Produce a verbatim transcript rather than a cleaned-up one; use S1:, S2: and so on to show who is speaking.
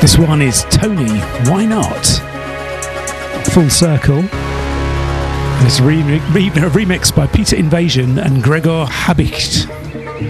S1: This one is Tony, Why Not? Full Circle. And it's re- re- remixed by Peter Invasion and Gregor Habicht.